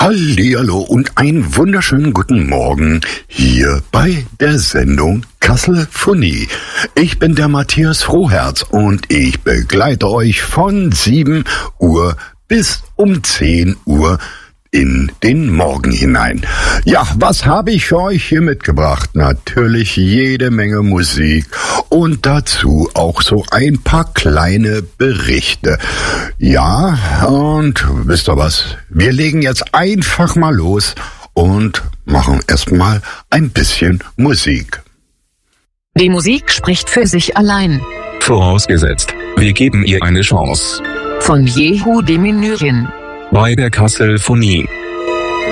Hallihallo und einen wunderschönen guten Morgen hier bei der Sendung Kasselphonie. Ich bin der Matthias Frohherz und ich begleite euch von 7 Uhr bis um 10 Uhr in den Morgen hinein. Ja, was habe ich für euch hier mitgebracht? Natürlich jede Menge Musik und dazu auch so ein paar kleine Berichte. Ja, und wisst ihr was? Wir legen jetzt einfach mal los und machen erstmal ein bisschen Musik. Die Musik spricht für sich allein. Vorausgesetzt, wir geben ihr eine Chance. Von Yehudi Menuhin. Bei der Kasselphonie.